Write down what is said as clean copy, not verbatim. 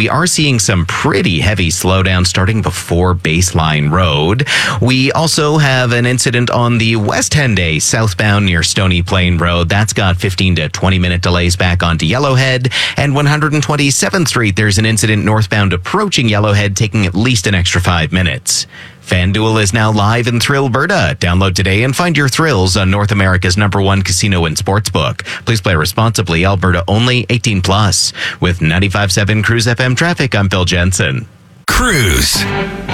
we are seeing some pretty heavy slowdown starting before Baseline Road. We also have an incident on the West Henday southbound near Stony Plain Road. That's got 15 to 20 minute delays back onto Yellowhead. And 127th Street, there's an incident northbound approaching Yellowhead, taking at least an extra 5 minutes. FanDuel is now live in Thrillberta. Download today and find your thrills on North America's #1 casino and sportsbook. Please play responsibly. Alberta only, 18 plus. With 95.7 Cruise FM traffic, I'm Phil Jensen. Cruise.